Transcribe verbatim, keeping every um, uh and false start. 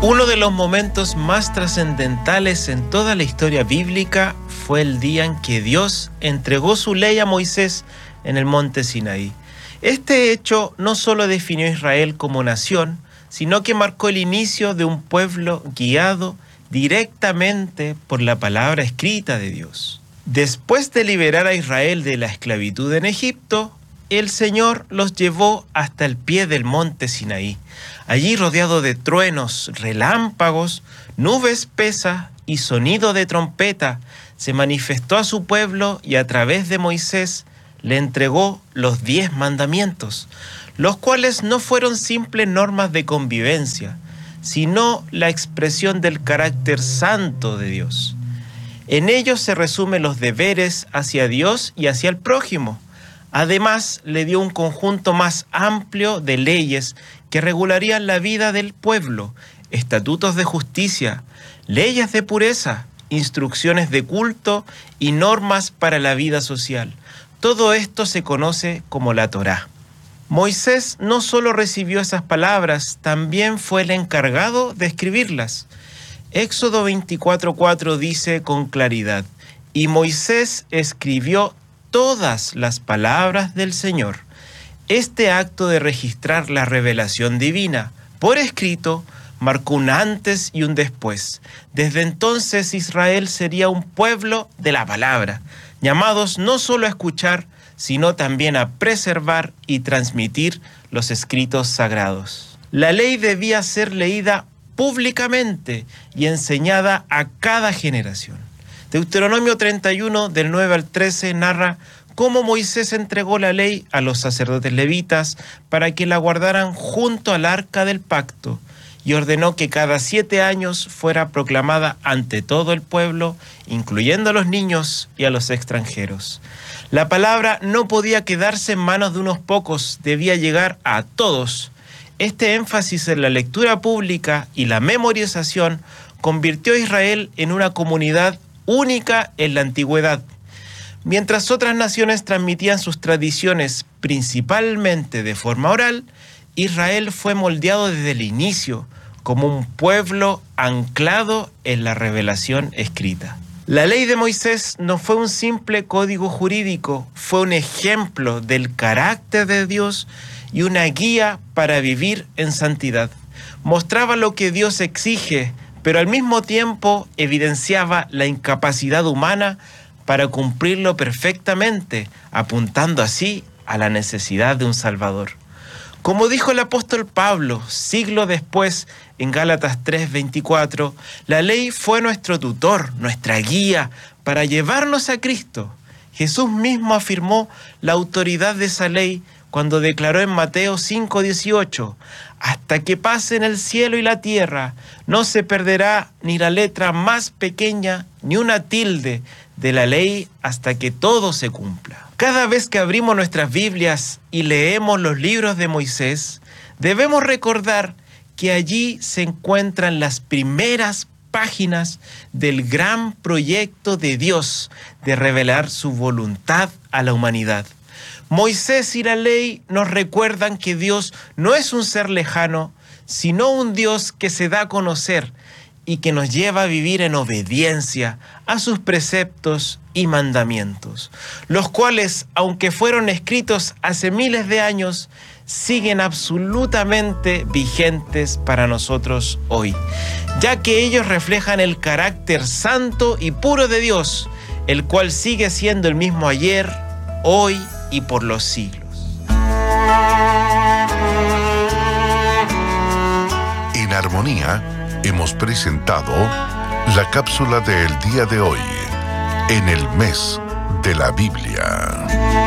Uno de los momentos más trascendentales en toda la historia bíblica fue el día en que Dios entregó su ley a Moisés en el monte Sinaí. Este hecho no solo definió a Israel como nación, sino que marcó el inicio de un pueblo guiado directamente por la palabra escrita de Dios. Después de liberar a Israel de la esclavitud en Egipto, el Señor los llevó hasta el pie del monte Sinaí. Allí, rodeado de truenos, relámpagos, nube espesa y sonido de trompeta, se manifestó a su pueblo y a través de Moisés le entregó los diez mandamientos, los cuales no fueron simples normas de convivencia, sino la expresión del carácter santo de Dios. En ellos se resumen los deberes hacia Dios y hacia el prójimo. Además, le dio un conjunto más amplio de leyes que regularían la vida del pueblo, estatutos de justicia, leyes de pureza, instrucciones de culto y normas para la vida social. Todo esto se conoce como la Torá. Moisés no solo recibió esas palabras, también fue el encargado de escribirlas. Éxodo veinticuatro cuatro dice con claridad: y Moisés escribió todas las palabras del Señor. Este acto de registrar la revelación divina por escrito marcó un antes y un después. Desde entonces Israel sería un pueblo de la palabra, llamados no solo a escuchar, sino también a preservar y transmitir los escritos sagrados. La ley debía ser leída públicamente y enseñada a cada generación. Deuteronomio treinta y uno, del nueve al trece, narra cómo Moisés entregó la ley a los sacerdotes levitas para que la guardaran junto al arca del pacto y ordenó que cada siete años fuera proclamada ante todo el pueblo, incluyendo a los niños y a los extranjeros. La palabra no podía quedarse en manos de unos pocos, debía llegar a todos. Este énfasis en la lectura pública y la memorización convirtió a Israel en una comunidad única en la antigüedad. Mientras otras naciones transmitían sus tradiciones principalmente de forma oral, Israel fue moldeado desde el inicio como un pueblo anclado en la revelación escrita. La ley de Moisés no fue un simple código jurídico, fue un ejemplo del carácter de Dios y una guía para vivir en santidad. Mostraba lo que Dios exige, pero al mismo tiempo evidenciaba la incapacidad humana para cumplirlo perfectamente, apuntando así a la necesidad de un Salvador. Como dijo el apóstol Pablo, siglo después, en Gálatas tres veinticuatro, la ley fue nuestro tutor, nuestra guía, para llevarnos a Cristo. Jesús mismo afirmó la autoridad de esa ley cuando declaró en Mateo cinco dieciocho, hasta que pasen el cielo y la tierra, no se perderá ni la letra más pequeña, ni una tilde de la ley hasta que todo se cumpla. Cada vez que abrimos nuestras Biblias y leemos los libros de Moisés, debemos recordar que allí se encuentran las primeras páginas del gran proyecto de Dios de revelar su voluntad a la humanidad. Moisés y la ley nos recuerdan que Dios no es un ser lejano, sino un Dios que se da a conocer y que nos lleva a vivir en obediencia a sus preceptos y mandamientos, los cuales, aunque fueron escritos hace miles de años, siguen absolutamente vigentes para nosotros hoy, ya que ellos reflejan el carácter santo y puro de Dios, el cual sigue siendo el mismo ayer, hoy y por los siglos. En Armonía hemos presentado la cápsula del día de hoy, en el mes de la Biblia.